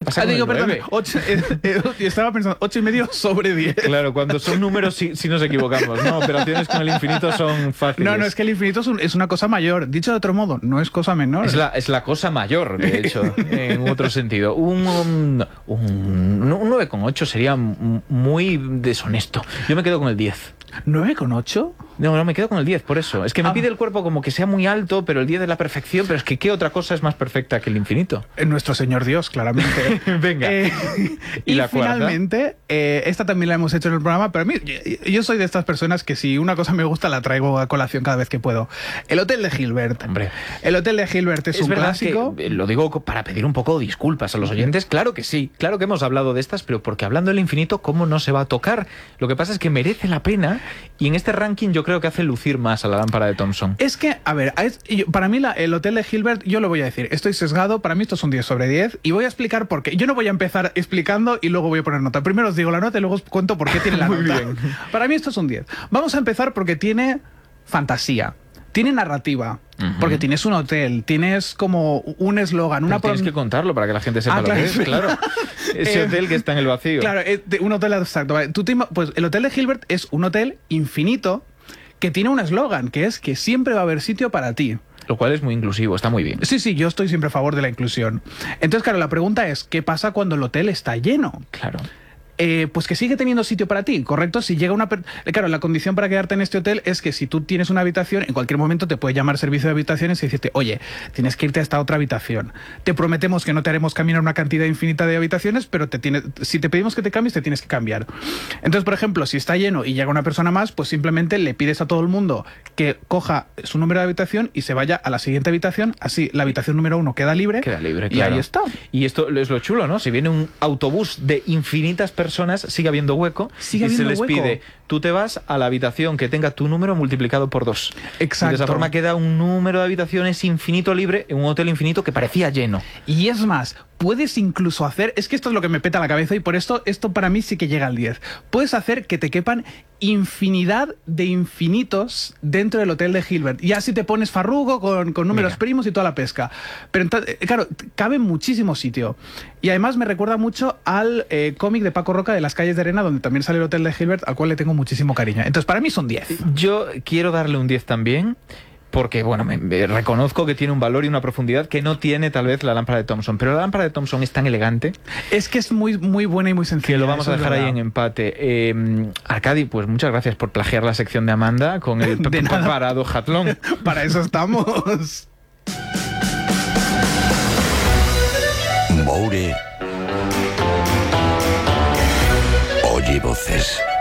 pasa con el 9? Estaba pensando 8,5 sobre 10. Claro, cuando son números sí nos equivocamos, ¿no? Operaciones con el infinito son fáciles. No, es que el infinito es una cosa mayor. Dicho de otro modo, no es cosa menor. Es la cosa mayor, de hecho, en otro sentido. Un 9,8 sería muy deshonesto. Yo me quedo con el 10. ¿9,8? No, me quedo con el 10, por eso. Es que me pide el cuerpo como que sea muy alto, pero el 10 es la perfección. Pero es que ¿qué otra cosa es más perfecta que el infinito? Nuestro Señor Dios, claramente. Venga. Y la finalmente, esta también la hemos hecho en el programa, pero a mí, yo soy de estas personas que si una cosa me gusta la traigo a colación cada vez que puedo. El Hotel de Hilbert. Hombre. El Hotel de Hilbert es un clásico. Lo digo para pedir un poco de disculpas a los oyentes. Claro que sí, claro que hemos hablado de estas, pero porque hablando del infinito, ¿cómo no se va a tocar? Lo que pasa es que merece la pena y en este ranking yo creo que hace lucir más a la lámpara de Thomson. Es que, a ver, para mí el Hotel de Hilbert, yo lo voy a decir, estoy sesgado, para mí esto es un 10 sobre 10 y voy a explicar por qué. Yo no voy a empezar explicando y luego voy a poner nota. Primero os digo la nota y luego os cuento por qué tiene la Muy nota. bien. Para mí esto es un 10. Vamos a empezar porque tiene fantasía. Tiene narrativa, porque tienes un hotel, tienes como un eslogan, Tienes que contarlo para que la gente sepa lo que es, claro. Ese hotel que está en el vacío. Claro, un hotel abstracto. Vale. Pues el Hotel de Hilbert es un hotel infinito que tiene un eslogan, que es que siempre va a haber sitio para ti. Lo cual es muy inclusivo, está muy bien. Sí, yo estoy siempre a favor de la inclusión. Entonces, claro, la pregunta es, ¿qué pasa cuando el hotel está lleno? Claro. Pues que sigue teniendo sitio para ti, ¿correcto? Si llega claro, la condición para quedarte en este hotel es que si tú tienes una habitación, en cualquier momento te puede llamar servicio de habitaciones y decirte, oye, tienes que irte a esta otra habitación. Te prometemos que no te haremos caminar una cantidad infinita de habitaciones, pero si te pedimos que te cambies, te tienes que cambiar. Entonces, por ejemplo, si está lleno y llega una persona más, pues simplemente le pides a todo el mundo que coja su número de habitación y se vaya a la siguiente habitación, así la habitación número 1 queda libre. Queda libre, y claro. ahí está. Y esto es lo chulo, ¿no? Si viene un autobús de infinitas personas, sigue habiendo hueco y se les pide, tú te vas a la habitación que tenga tu número multiplicado por 2. Exacto. Y de esa forma queda un número de habitaciones infinito libre en un hotel infinito que parecía lleno. Y es más, puedes incluso hacer, es que esto es lo que me peta la cabeza y por esto para mí sí que llega al 10. Puedes hacer que te quepan infinidad de infinitos dentro del Hotel de Hilbert. Y así te pones farrugo con números primos y toda la pesca. Pero claro, cabe muchísimo sitio. Y además me recuerda mucho al cómic de Paco Roca de Las calles de arena, donde también sale el Hotel de Hilbert, al cual le tengo muchísimo cariño. Entonces, para mí son 10. Yo quiero darle un 10 también. Porque, bueno, me reconozco que tiene un valor y una profundidad que no tiene tal vez la lámpara de Thomson. Pero la lámpara de Thomson es tan elegante. Es que es muy, muy buena y muy sencilla. Que lo vamos a dejar ahí en empate. Arcadi, pues muchas gracias por plagiar la sección de Amanda con el parado jatlón. Para eso estamos. Moure oye voces.